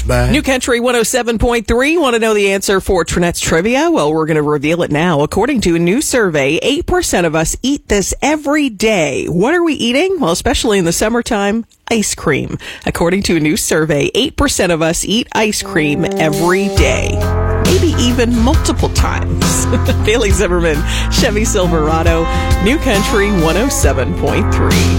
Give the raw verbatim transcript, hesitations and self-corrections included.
back. New Country one oh seven point three. Want to know the answer for Trinette's Trivia? Well, we're going to reveal it now. According to a new survey, eight percent of us eat this every day. What are we eating? Well, especially in the summertime, ice cream. According to a new survey, eight percent of us eat ice cream every day. Maybe even multiple times. Bailey Zimmerman, Chevy Silverado, New Country one oh seven point three.